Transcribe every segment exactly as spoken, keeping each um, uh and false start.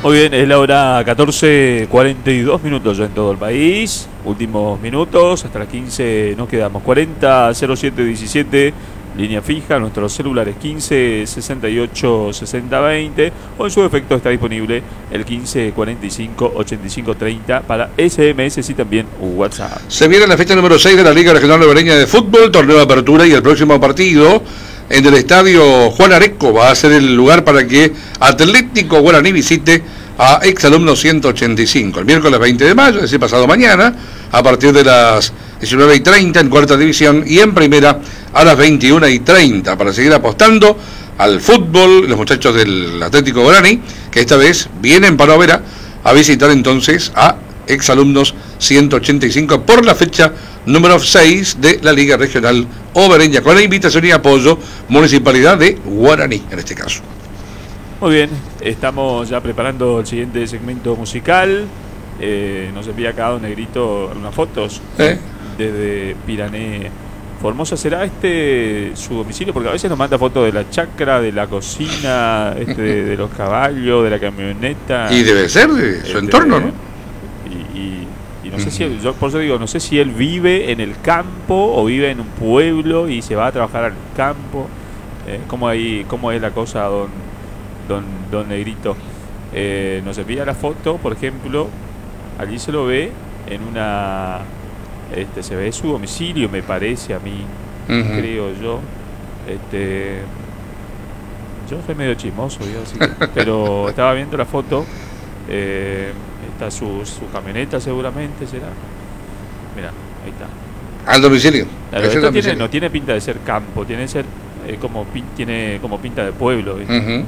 Muy bien, es la hora catorce cuarenta y dos minutos ya en todo el país. Últimos minutos, hasta las quince nos quedamos. cuarenta cero siete diecisiete, línea fija, nuestros celulares quince sesenta y ocho sesenta veinte, o en su defecto está disponible el quince cuarenta y cinco ochenta y cinco treinta para S M S y también WhatsApp. Se viene la fecha número seis de la Liga Regional Ribereña de Fútbol, torneo de apertura, y el próximo partido en el estadio Juan Areco va a ser el lugar para que Atlético Guaraní visite a Exalumnos ciento ochenta y cinco. El miércoles veinte de mayo, es decir, pasado mañana, a partir de las diecinueve y treinta en cuarta división, y en primera a las veintiuna y treinta, para seguir apostando al fútbol, los muchachos del Atlético Guaraní, que esta vez vienen para Oberá a visitar entonces a Exalumnos ciento ochenta y cinco por la fecha número seis de la Liga Regional Obereña, con la invitación y apoyo Municipalidad de Guaraní, en este caso. Muy bien, estamos ya preparando el siguiente segmento musical. Eh, nos envía acá Don Negrito algunas fotos ¿Eh? desde Pirané, Formosa. ¿Será este su domicilio? Porque a veces nos manda fotos de la chacra, de la cocina, este, de, de los caballos, de la camioneta. Y debe ser de su este, entorno, ¿no? Y, y, y no sé si él, yo por eso digo, no sé si él vive en el campo o vive en un pueblo y se va a trabajar al campo. Eh, ¿cómo, ahí, ¿Cómo es la cosa, don, don, don Negrito? Eh, nos envía la foto, por ejemplo, allí se lo ve en una... Este, se ve su domicilio, me parece a mí, uh-huh. creo yo. Este, yo soy medio chismoso, yo, así que, pero estaba viendo la foto. Eh, está su, su camioneta, seguramente será. Mira, ahí está. Al domicilio. Claro, esto domicilio. Tiene, no tiene pinta de ser campo, tiene ser eh, como pin, tiene como pinta de pueblo. ¿Viste? Uh-huh.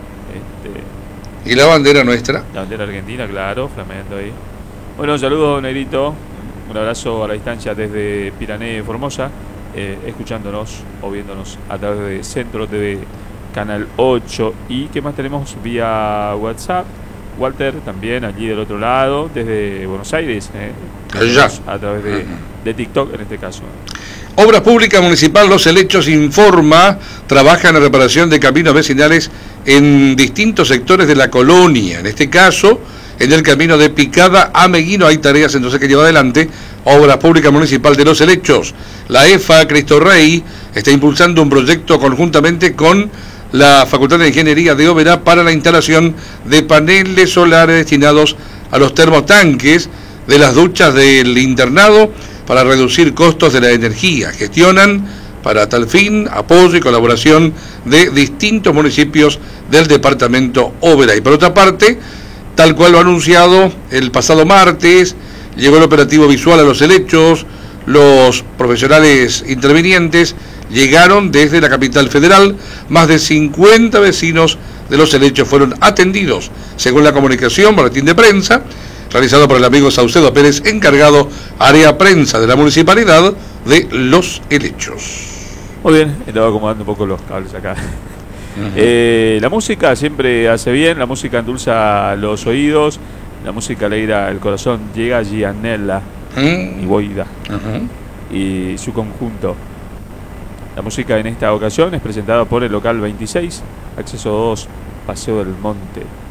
Este, ¿Y la bandera nuestra? La bandera argentina, claro, flameando ahí. Bueno, saludos, Negrito. Un abrazo a la distancia desde Pirané, Formosa, eh, escuchándonos o viéndonos a través de Centro T V, Canal ocho. ¿Y qué más tenemos vía WhatsApp? Walter también allí del otro lado, desde Buenos Aires, eh, a través de, de TikTok en este caso. Obras Públicas Municipal Los Helechos informa, trabaja en la reparación de caminos vecinales en distintos sectores de la colonia. En este caso, en el camino de Picada a Meguino hay tareas entonces que lleva adelante Obras Públicas Municipal de Los Helechos. La E F A Cristo Rey está impulsando un proyecto conjuntamente con la Facultad de Ingeniería de Oberá para la instalación de paneles solares destinados a los termotanques de las duchas del internado para reducir costos de la energía. Gestionan para tal fin apoyo y colaboración de distintos municipios del departamento Oberá. Y por otra parte, tal cual lo anunciado el pasado martes, llegó el operativo visual a Los Helechos. Los profesionales intervinientes llegaron desde la capital federal. Más de cincuenta vecinos de Los Helechos fueron atendidos, según la comunicación, boletín de prensa, realizado por el amigo Saucedo Pérez, encargado área prensa de la municipalidad de Los Helechos. Muy bien, estaba acomodando un poco los cables acá. Uh-huh. Eh, la música siempre hace bien, la música endulza los oídos, la música alegra el corazón. Llega Gianella uh-huh. y Boida uh-huh. y su conjunto. La música en esta ocasión es presentada por el local veintiséis, acceso dos, Paseo del Monte.